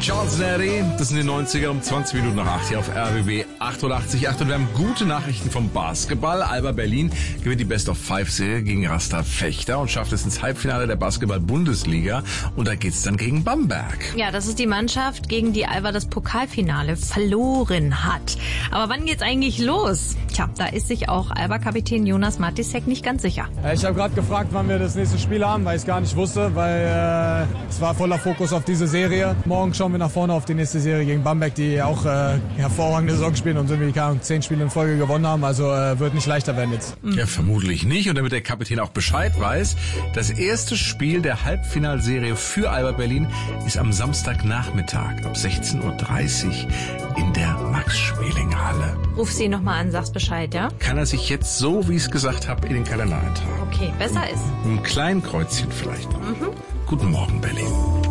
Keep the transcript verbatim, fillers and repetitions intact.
Charles Neri, das sind die neunziger um zwanzig Minuten nach acht hier auf R B B achtundachtzig Komma acht. Und wir haben gute Nachrichten vom Basketball. Alba Berlin gewinnt die Best-of-Five-Serie gegen Rasta Fechter und schafft es ins Halbfinale der Basketball-Bundesliga. Und da geht's dann gegen Bamberg. Ja, das ist die Mannschaft, gegen die Alba das Pokalfinale verloren hat. Aber wann geht's eigentlich los? Tja, da ist sich auch Alba-Kapitän Jonas Matisek nicht ganz sicher. Ich habe gerade gefragt, wann wir das nächste Spiel haben, weil ich es gar nicht wusste, weil äh, es war voller Fokus auf diese Serie. Morgen schauen wir nach vorne auf die nächste Serie gegen Bamberg, die auch äh, hervorragende Saison spielen und irgendwie keine Ahnung, zehn Spiele in Folge gewonnen haben. Also äh, wird nicht leichter werden jetzt. Ja, vermutlich nicht. Und damit der Kapitän auch Bescheid weiß, das erste Spiel der Halbfinalserie für Alba Berlin ist am Samstagnachmittag ab sechzehn Uhr dreißig in der Max-Schmeling-Halle. Ruf sie nochmal an, sag's Bescheid, ja? Kann er sich jetzt so, wie ich es gesagt habe, in den Kalender eintragen? Okay, besser ist. Ein kleinen Kreuzchen vielleicht noch. Mhm. Guten Morgen, Berlin.